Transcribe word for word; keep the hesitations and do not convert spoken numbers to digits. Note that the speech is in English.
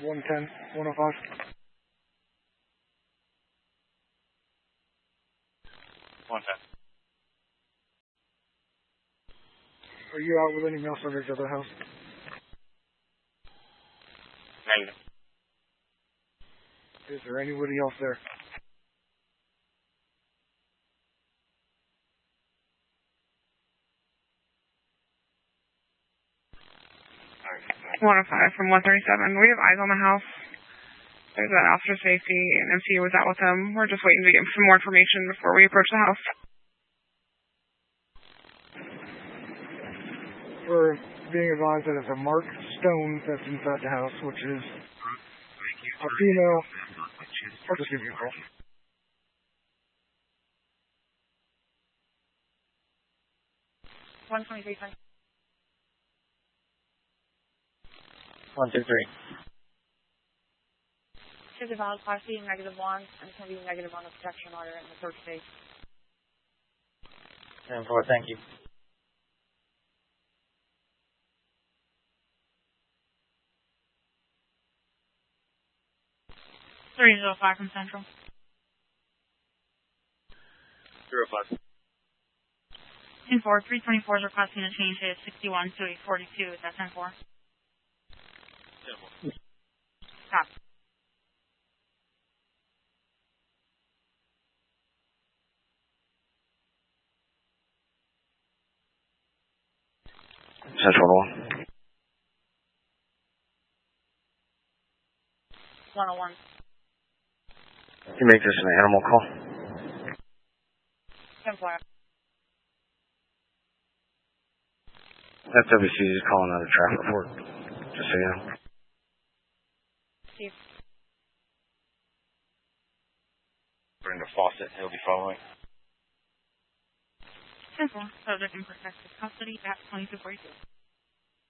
one ten, one oh five. one ten. Are you out with any mail subjects at the house? Negative. Is there anybody else there? one oh five from one thirty-seven. We have eyes on the house. There's an officer of safety, and M C U was out with him. We're just waiting to get some more information before we approach the house. We're being advised that it's a Mark Stone that's inside the house, which is a female. I'll just give you a call. one twenty-three. one two three. Should be valid Class C, negative one, and it's going to be negative on the protection order in the third state. ten four, thank you. three oh five from Central. three oh five. ten four, three twenty-four is requesting a change to sixty-one to eight forty-two. Is that ten four? ten four. Stop. Central one. one oh one. You make this an animal call? ten four. That's W C is calling out a traffic report. Just so you know. Steve. Brenda Fawcett, he'll be following. ten four. Subject in protective custody at twenty-two forty-two.